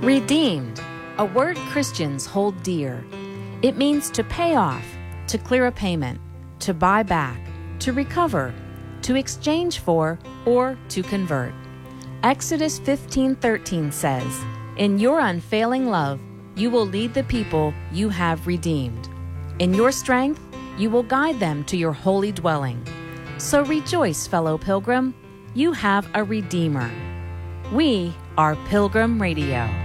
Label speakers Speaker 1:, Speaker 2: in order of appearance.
Speaker 1: Redeemed, a word Christians hold dear. It means to pay off, to clear a payment, to buy back, to recover, to exchange for, or to convert. Exodus 15:13 says, "In your unfailing love, you will lead the people you have redeemed. In your strength, you will guide them to your holy dwelling." So rejoice, fellow pilgrim, you have a Redeemer. We are Pilgrim Radio.